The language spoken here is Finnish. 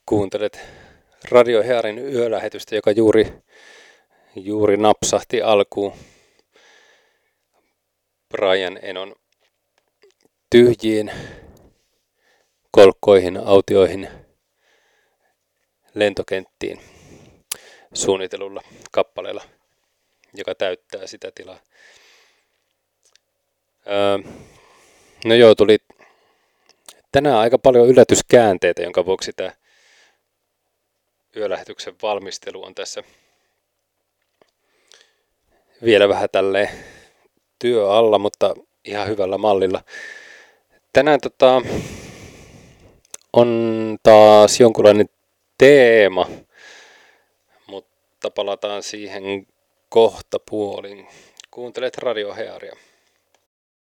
Kuuntelet Radio Hearin yölähetystä, joka juuri napsahti alkuun Brian Enon tyhjiin kolkkoihin, autioihin, lentokenttiin suunnitelulla kappaleella, joka täyttää sitä tilaa. No joo, tuli tänään aika paljon yllätyskäänteitä, jonka vuoksi tämä yölähetyksen valmistelu on tässä vielä vähän tälleen työ alla, mutta ihan hyvällä mallilla. Tänään on taas jonkunlainen teema, mutta palataan siihen kohta puolin. Kuuntelet Radio Hearia.